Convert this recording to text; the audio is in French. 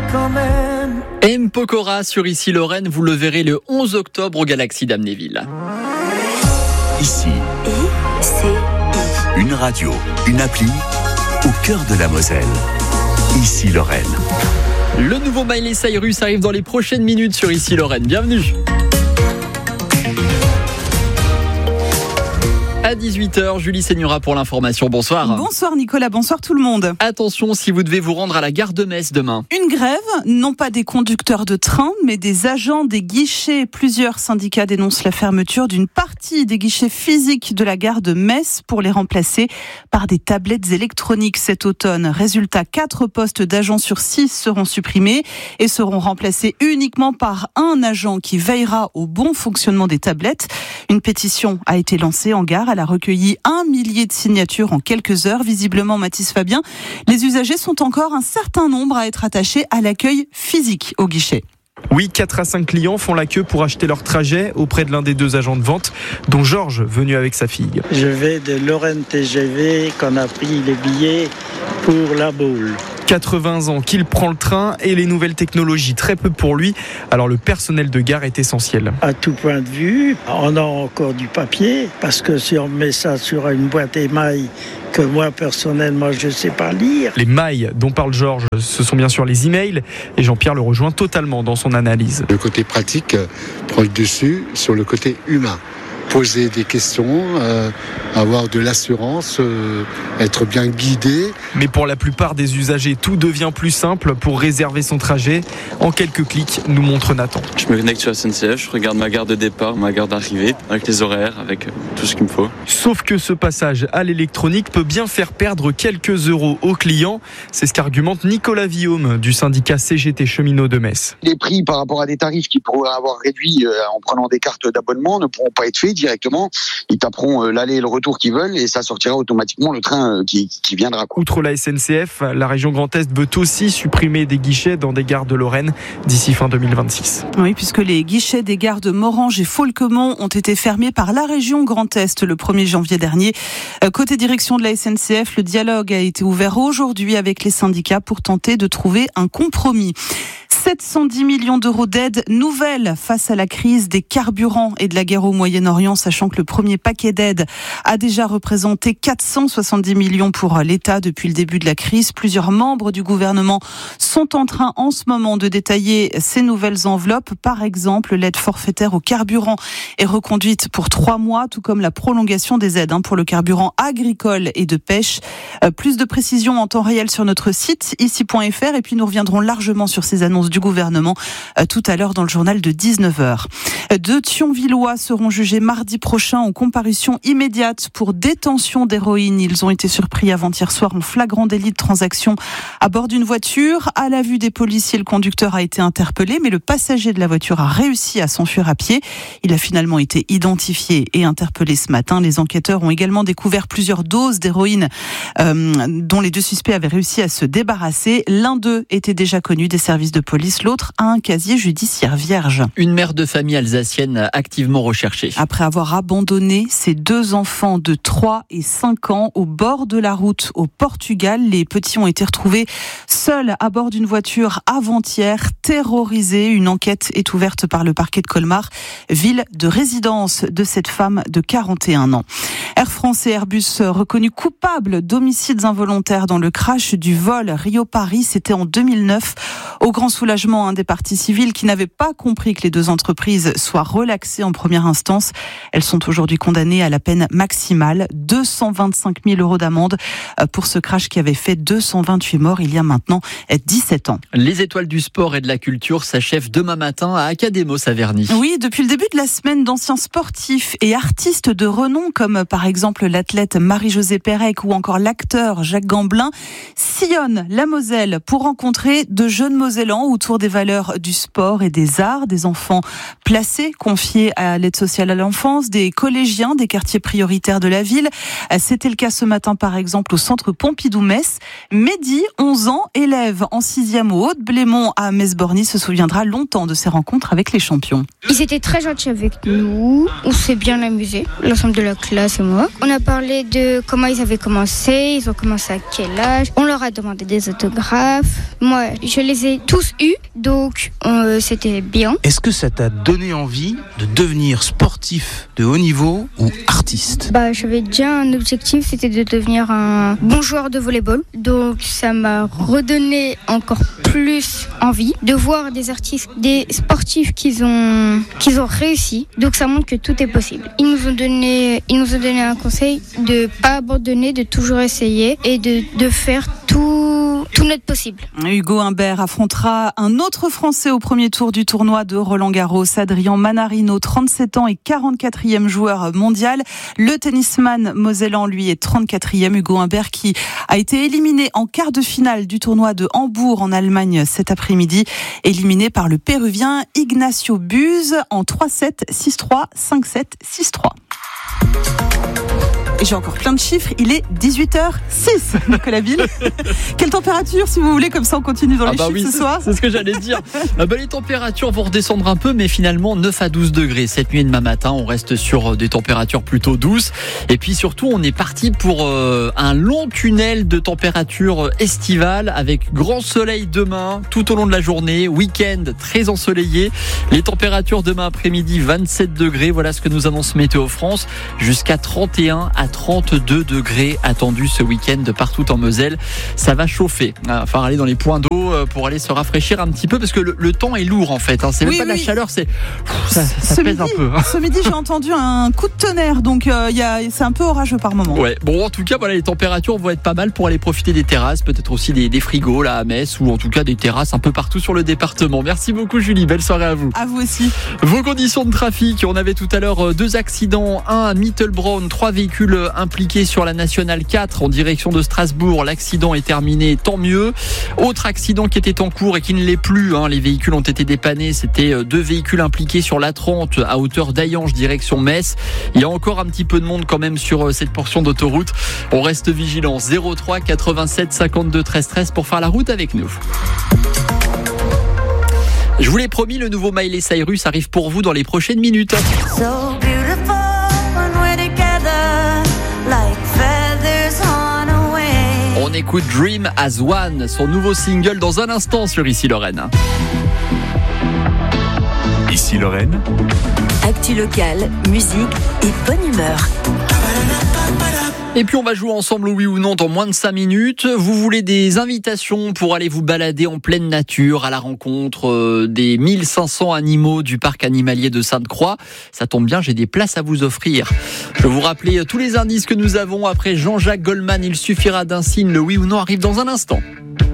quand même. M. Pokora sur Ici Lorraine, vous le verrez le 11 octobre au Galaxy d'Amnéville. Ici, une radio, une appli au cœur de la Moselle. Ici Lorraine. Le nouveau Miley Cyrus arrive dans les prochaines minutes sur Ici Lorraine. Bienvenue. À 18h, Julie Seigneura pour l'information. Bonsoir. Bonsoir Nicolas, bonsoir tout le monde. Attention si vous devez vous rendre à la gare de Metz demain. Une grève, non pas des conducteurs de train, mais des agents des guichets. Plusieurs syndicats dénoncent la fermeture d'une partie des guichets physiques de la gare de Metz pour les remplacer par des tablettes électroniques cet automne. Résultat, 4 postes d'agents sur 6 seront supprimés et seront remplacés uniquement par un agent qui veillera au bon fonctionnement des tablettes. Une pétition a été lancée en gare. Elle a recueilli 1 millier de signatures en quelques heures. Visiblement, Mathis Fabien, les usagers sont encore un certain nombre à être attachés à l'accueil physique au guichet. Oui, 4 à 5 clients font la queue pour acheter leur trajet auprès de l'un des 2 agents de vente, dont Georges, venu avec sa fille. Je vais de Lorraine TGV, qu'on a pris les billets pour la Baule. 80 ans qu'il prend le train et les nouvelles technologies, très peu pour lui. Alors le personnel de gare est essentiel. À tout point de vue, on a encore du papier, parce que si on met ça sur une boîte émail que moi personnellement je ne sais pas lire. Les mailles dont parle Georges, ce sont bien sûr les emails et Jean-Pierre le rejoint totalement dans son analyse. Le côté pratique prend le dessus sur le côté humain. Poser des questions, avoir de l'assurance, être bien guidé. Mais pour la plupart des usagers, tout devient plus simple pour réserver son trajet. En quelques clics, nous montre Nathan. Je me connecte sur SNCF, je regarde ma gare de départ, ma gare d'arrivée, avec les horaires, avec tout ce qu'il me faut. Sauf que ce passage à l'électronique peut bien faire perdre quelques euros aux clients. C'est ce qu'argumente Nicolas Villaume du syndicat CGT Cheminots de Metz. Les prix par rapport à des tarifs qui pourraient avoir réduit en prenant des cartes d'abonnement ne pourront pas être faits directement. Ils taperont l'aller et le retour qu'ils veulent et ça sortira automatiquement le train qui viendra. Outre la SNCF, la région Grand Est veut aussi supprimer des guichets dans des gares de Lorraine d'ici fin 2026. Oui, puisque les guichets des gares de Morhange et Faulquemont ont été fermés par la région Grand Est le 1er janvier dernier. Côté direction de la SNCF, le dialogue a été ouvert aujourd'hui avec les syndicats pour tenter de trouver un compromis. 710 millions d'euros d'aide nouvelle face à la crise des carburants et de la guerre au Moyen-Orient, sachant que le premier paquet d'aide a déjà représenté 470 millions pour l'État depuis le début de la crise. Plusieurs membres du gouvernement sont en train en ce moment de détailler ces nouvelles enveloppes. Par exemple, l'aide forfaitaire au carburant est reconduite pour 3 mois, tout comme la prolongation des aides pour le carburant agricole et de pêche. Plus de précisions en temps réel sur notre site ici.fr et puis nous reviendrons largement sur ces annonces du gouvernement tout à l'heure dans le journal de 19h. 2 Thionvillois seront jugés mardi prochain en comparution immédiate pour détention d'héroïne. Ils ont été surpris avant-hier soir en flagrant délit de transaction à bord d'une voiture. À la vue des policiers, le conducteur a été interpellé, mais le passager de la voiture a réussi à s'enfuir à pied. Il a finalement été identifié et interpellé ce matin. Les enquêteurs ont également découvert plusieurs doses d'héroïne dont les 2 suspects avaient réussi à se débarrasser. L'un d'eux était déjà connu des services de police, l'autre a un casier judiciaire vierge. Une mère de famille alsacienne activement recherchée. Après avoir abandonné ses 2 enfants de 3 et 5 ans au bord de la route au Portugal, les petits ont été retrouvés seuls à bord d'une voiture avant-hier, terrorisés. Une enquête est ouverte par le parquet de Colmar, ville de résidence de cette femme de 41 ans. Air France et Airbus reconnus coupables d'homicides involontaires dans le crash du vol Rio-Paris. C'était en 2009. Au grand soulagement des parties civiles qui n'avaient pas compris que les 2 entreprises soient relaxées en première instance. Elles sont aujourd'hui condamnées à la peine maximale, 225 000 euros d'amende pour ce crash qui avait fait 228 morts il y a maintenant 17 ans. Les étoiles du sport et de la culture s'achèvent demain matin à Academos à Verny. Oui, depuis le début de la semaine, d'anciens sportifs et artistes de renom comme par exemple l'athlète Marie-Josée Pérec ou encore l'acteur Jacques Gamblin sillonnent la Moselle pour rencontrer de jeunes Mosellans outre autour des valeurs du sport et des arts, des enfants placés, confiés à l'aide sociale à l'enfance, des collégiens des quartiers prioritaires de la ville. C'était le cas ce matin, par exemple, au centre Pompidou-Metz. Mehdi, 11 ans, élève en 6e au Haut-de-Blémont à Metz-Borny, se souviendra longtemps de ses rencontres avec les champions. Ils étaient très gentils avec nous, on s'est bien amusé, l'ensemble de la classe et moi. On a parlé de comment ils avaient commencé, ils ont commencé à quel âge. On leur a demandé des autographes. Moi, je les ai tous eus, donc c'était bien. Est-ce que ça t'a donné envie de devenir sportif de haut niveau ou artiste ? J'avais déjà un objectif, c'était de devenir un bon joueur de volleyball. Donc ça m'a redonné encore plus envie de voir des artistes, des sportifs qu'ils ont réussi. Donc ça montre que tout est possible. Ils nous ont donné un conseil de pas abandonner, de toujours essayer et de faire tout notre possible. Hugo Humbert affrontera un autre Français au premier tour du tournoi de Roland-Garros, Adrian Manarino, 37 ans et 44e joueur mondial. Le tennisman mosellan, lui, est 34e. Hugo Humbert qui a été éliminé en quart de finale du tournoi de Hambourg en Allemagne cet après-midi, éliminé par le Péruvien Ignacio Buse en 3-7, 6-3, 5-7, 6-3. Et j'ai encore plein de chiffres, il est 18h06, Nicolas Ville. Quelle température, si vous voulez, comme ça on continue dans les chiffres ce soir. C'est ce que j'allais dire. Les températures vont redescendre un peu, mais finalement 9 à 12 degrés. Cette nuit et demain matin, on reste sur des températures plutôt douces. Et puis surtout, on est parti pour un long tunnel de température estivale avec grand soleil demain, tout au long de la journée. Week-end très ensoleillé. Les températures demain après-midi, 27 degrés. Voilà ce que nous annonce Météo France. Jusqu'à 31 à 32 degrés attendus ce week-end partout en Moselle. Ça va chauffer. Il va falloir aller dans les points d'eau pour aller se rafraîchir un petit peu parce que le temps est lourd en fait. C'est même pas de la chaleur, ça pèse un peu. Ce midi, j'ai entendu un coup de tonnerre, donc c'est un peu orageux par moment. Ouais. Bon, en tout cas, les températures vont être pas mal pour aller profiter des terrasses, peut-être aussi des frigos là à Metz ou en tout cas des terrasses un peu partout sur le département. Merci beaucoup Julie, belle soirée à vous. À vous aussi. Vos conditions de trafic, on avait tout à l'heure 2 accidents, un à Mittelbraun, 3 véhicules impliqués sur la nationale 4 en direction de Strasbourg. L'accident est terminé, tant mieux. Autre accident qui était en cours et qui ne l'est plus, les véhicules ont été dépannés. C'était 2 véhicules impliqués sur l'A30 à hauteur d'Ayange direction Metz. Il y a encore un petit peu de monde quand même sur cette portion d'autoroute. On reste vigilant. 03 87 52 13 13 pour faire la route avec nous. Je vous l'ai promis, le nouveau Miley Cyrus arrive pour vous dans les prochaines minutes. On écoute Dream as One, son nouveau single dans un instant sur Ici Lorraine. Ici Lorraine. Actu locale, musique et bonne humeur. Et puis on va jouer ensemble au oui ou non dans moins de 5 minutes. Vous voulez des invitations pour aller vous balader en pleine nature à la rencontre des 1500 animaux du parc animalier de Sainte-Croix. Ça tombe bien, j'ai des places à vous offrir. Je vais vous rappeler tous les indices que nous avons après Jean-Jacques Goldman. Il suffira d'un signe, le oui ou non arrive dans un instant.